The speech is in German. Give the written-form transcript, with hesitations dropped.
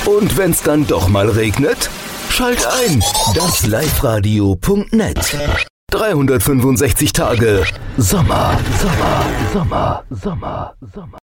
Und wenn's dann doch mal regnet? Schalt ein, dasLiveRadio.net. 365 Tage Sommer, Sommer, Sommer, Sommer, Sommer.